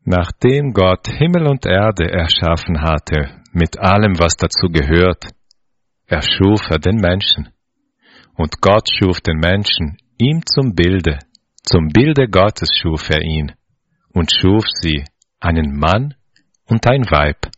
Nachdem Gott Himmel und Erde erschaffen hatte, mit allem, was dazu gehört, erschuf er den Menschen. Und Gott schuf den Menschen ihm zum Bilde Gottes schuf er ihn und schuf sie, einen Mann und ein Weib.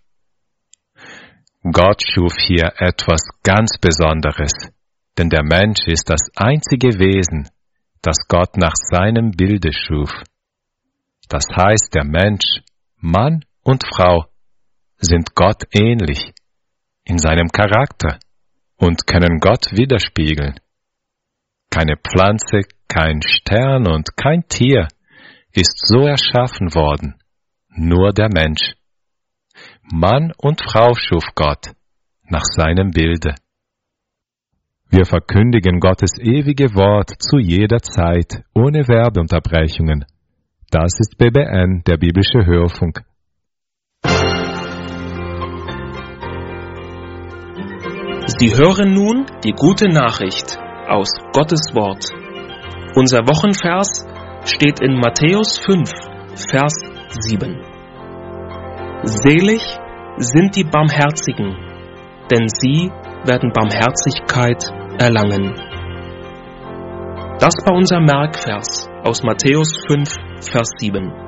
Gott schuf hier etwas ganz Besonderes, denn der Mensch ist das einzige Wesen, das Gott nach seinem Bilde schuf. Das heißt, der Mensch, Mann und Frau, sind Gott ähnlich in seinem Charakter und können Gott widerspiegeln. Keine Pflanze, kein Stern und kein Tier ist so erschaffen worden, nur der Mensch. Mann und Frau schuf Gott nach seinem Bilde. Wir verkündigen Gottes ewige Wort zu jeder Zeit, ohne Werbeunterbrechungen. Das ist BBN, der biblische Hörfunk. Sie hören nun die gute Nachricht aus Gottes Wort. Unser Wochenvers steht in Matthäus 5, Vers 7. Selig sind die Barmherzigen, denn sie werden Barmherzigkeit erlangen. Das war unser Merkvers aus Matthäus 5, Vers 7.